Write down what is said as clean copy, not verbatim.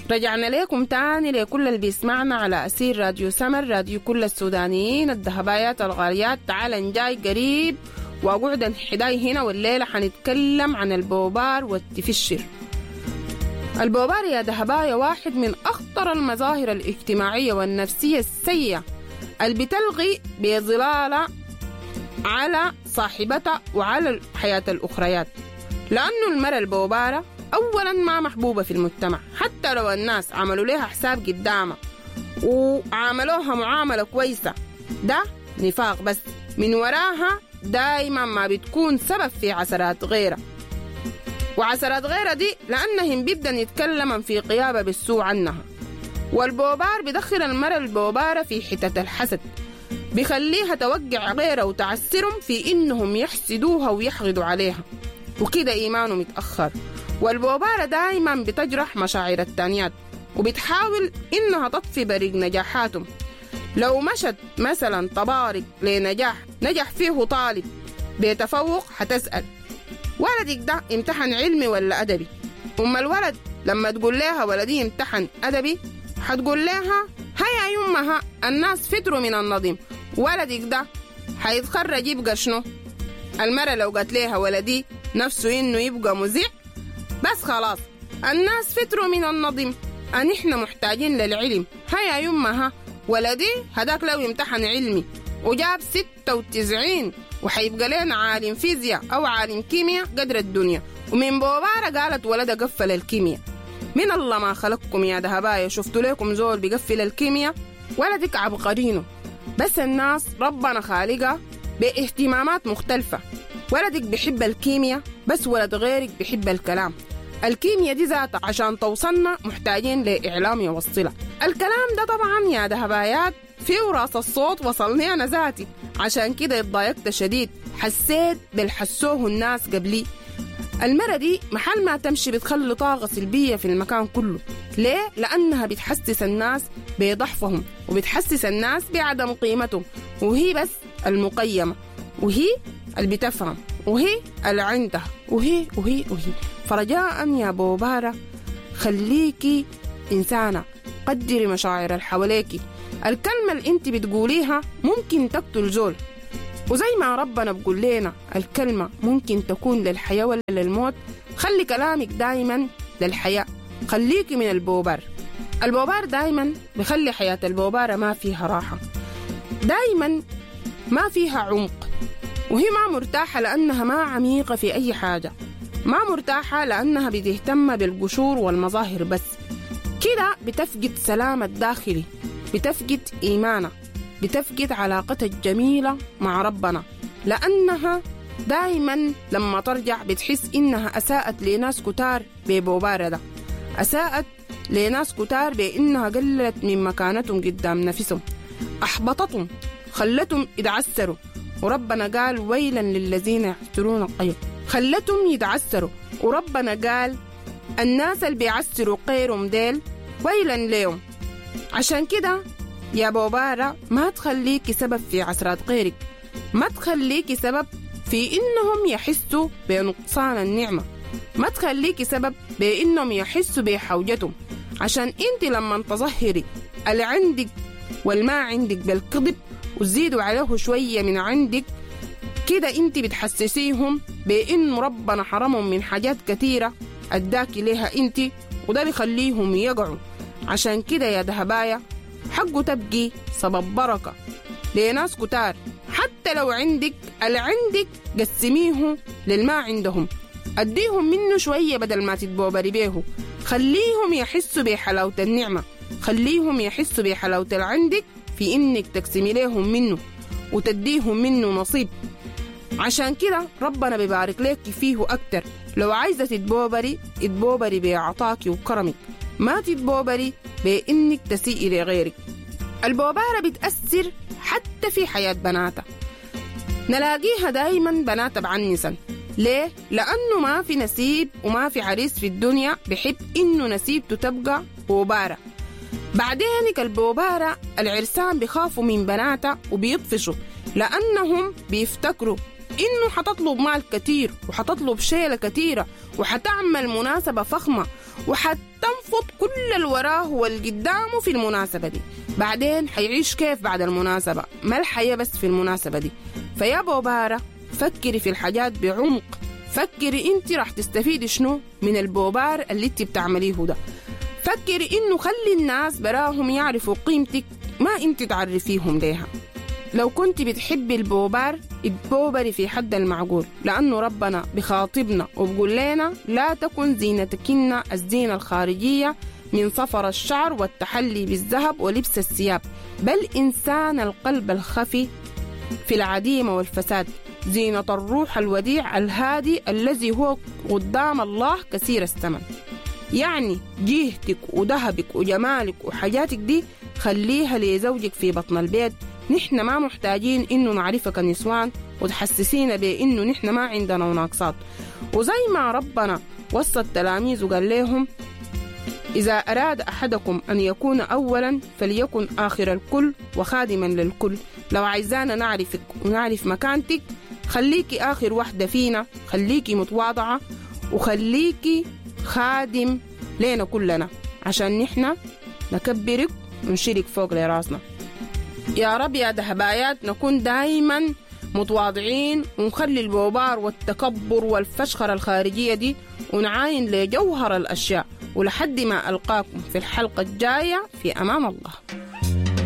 رجعنا لكم تاني لكل اللي بيسمعنا على أسير راديو سمر، راديو كل السودانيين الذهبايات الغاليات. تعال نجاي قريب وقعد حداي هنا، والليلة حنتكلم عن البوبار والتفشر. البوبار يا ذهبايا واحد من أخطر المظاهر الاجتماعية والنفسية السيئة اللي بتلغي بظلالة على صاحبتها وعلى الحياة الأخريات، لأنه المرأة البوبارة أولاً ما محبوبة في المجتمع، حتى لو الناس عملوا لها حساب قدامها وعاملوها معاملة كويسة، ده نفاق بس من وراها دايماً ما بتكون سبب في عثرات غيرها. وعثرات غيرها دي لأنهم بيبدأ يتكلمن في قيابة بالسوء عنها. والبوبار بدخل المرأة البوبارة في حتة الحسد، بيخليها توقع غيرها وتعسرهم في إنهم يحسدوها ويحقدوا عليها، وكده إيمانه متأخر. والبوبارة دايما بتجرح مشاعر التانيات وبتحاول إنها تطفي بريق نجاحاتهم. لو مشت مثلا طبارق لنجاح نجح فيه طالب بيتفوق، حتسأل ولدك ده امتحن علمي ولا أدبي؟ أما الولد لما تقول لها ولدي امتحن أدبي، حتقول لها هيا يمها الناس فتروا من النظم، ولدك ده حيتخرج يبقى شنو؟ المرة لو قالت لها ولدي نفسه إنه يبقى مذيع، بس خلاص الناس فتروا من النظم، أن إحنا محتاجين للعلم. هيا يمها ولدي هداك لو امتحن علمي وجاب 96 وحيبقى لنا عالم فيزياء أو عالم كيمياء قدر الدنيا. ومن بوبارة قالت ولد قفل الكيمياء. من الله ما خلقكم يا ذهبايا، شفتوا لكم زول بيقفل الكيمياء؟ ولدك عبقرينه، بس الناس ربنا خالقها باهتمامات مختلفة. ولدك بيحب الكيمياء بس ولد غيرك بيحب الكلام. الكيمياء دي ذاتها عشان توصلنا محتاجين لإعلام يوصلها. الكلام ده طبعا يا ذهبايات في وراس الصوت وصلني أنا ذاتي، عشان كده اتضايقت شديد، حسيت بالحسوه الناس قبلي. المرة دي محل ما تمشي بتخلي طاقة سلبية في المكان كله. ليه؟ لأنها بتحسس الناس بضعفهم وبتحسس الناس بعدم قيمتهم، وهي بس المقيمة، وهي اللي بتفهم، وهي اللي عندها، وهي. فرجاء يا بوبارة خليكي إنسانة، قدري مشاعر اللي حواليكي. الكلمة اللي انت بتقوليها ممكن تقتل زول، وزي ما ربنا بقول لنا الكلمة ممكن تكون للحياة ولا للموت. خلي كلامك دايما للحياة، خليكي من البوبار. البوبار دايما بخلي حياة البوبارة ما فيها راحة، دايما ما فيها عمق، وهي ما مرتاحة لأنها ما عميقة في أي حاجة، ما مرتاحة لأنها بتهتم بالقشور والمظاهر بس. كده بتفقد سلام الداخلي، بتفقد إيمانها، بتفقد علاقتها الجميلة مع ربنا، لأنها دايما لما ترجع بتحس إنها أساءت لناس كتار ببوبارة ده، أساءت لناس كتار بإنها قلت من مكانتهم قدام نفسهم، أحبطتهم، خلتهم يتعسروا. وربنا قال ويلا للذين يعسرون القيم، خلتهم يتعسروا. وربنا قال الناس اللي بيعسروا غيرهم ديل ويلا ليهم. عشان كده يا بوبارة ما تخليكي سبب في عسرات غيرك، ما تخليكي سبب في إنهم يحسوا بنقصان النعمة، ما تخليكي سبب بإنهم يحسوا بحوجتهم. عشان انت لما تظهري اللي عندك والما عندك بالكذب وتزيدوا عليه شوية من عندك، كده انت بتحسسيهم بإن ربنا حرمهم من حاجات كثيرة أداكي لها انت، وده بيخليهم يقعوا. عشان كده يا ذهبايا حقه تبقي سبب بركة لناس كتار، حتى لو عندك اللي عندك قسميه للما عندهم، أديهم منه شوية بدل ما تتبوبري بيه. خليهم يحسوا بحلاوة النعمة، خليهم يحسوا بحلاوة اللي عندك في إنك تقسمي لهم منه وتديهم منه نصيب. عشان كده ربنا بيبارك لك فيه أكتر. لو عايزة تتبوبري اتبوبري بعطاكي وكرمك، ما تتبوبري بإنك تسيئي لغيرك. البوبارة بتأثر حتى في حياة بناتها، نلاقيها دايما بناتها بعنسا. ليه؟ لأنه ما في نسيب وما في عريس في الدنيا بحب إنه نسيبته تبقى بوبارة. بعدينك البوبارة العرسان بيخافوا من بناتها وبيطفشوا، لأنهم بيفتكروا إنه حتطلب مال كتير وحتطلب شيلة كتيرة وحتعمل مناسبة فخمة وحتنفق حيرفض كل اللي وراه والقدامه في المناسبة دي. بعدين حيعيش كيف بعد المناسبة؟ ما الحياة بس في المناسبة دي. فيا بوبارة فكري في الحاجات بعمق، فكري انت راح تستفيدي شنو من البوبار اللي انت بتعمليه ده. فكري انه خلي الناس براهم يعرفوا قيمتك، ما انت تعرفيهم ليها. لو كنت بتحبي البوبار اتبوبري في حد المعقول، لأنه ربنا بخاطبنا وبقول لنا لا تكن زينتكن الزينة الخارجية من صفر الشعر والتحلي بالذهب ولبس الثياب، بل إنسان القلب الخفي في العديمة والفساد، زينة الروح الوديع الهادي الذي هو قدام الله كثير الثمن. يعني جيهتك وذهبك وجمالك وحاجاتك دي خليها لزوجك في بطن البيت. نحن ما محتاجين إنه نعرفك نسوان وتحسسينا بإنه نحن ما عندنا ناقصات. وزي ما ربنا وصى التلاميذ وقال لهم إذا أراد أحدكم أن يكون أولا فليكن آخر الكل وخادما للكل. لو عايزانا نعرفك ونعرف مكانتك خليكي آخر واحدة فينا، خليكي متواضعة وخليكي خادم لنا كلنا عشان نحن نكبرك ونشيلك فوق لراسنا. يا رب يا دهبايات نكون دايما متواضعين ونخلي البوبار والتكبر والفشخرة الخارجية دي ونعاين لجوهر الأشياء. ولحد ما ألقاكم في الحلقة الجاية في أمان الله.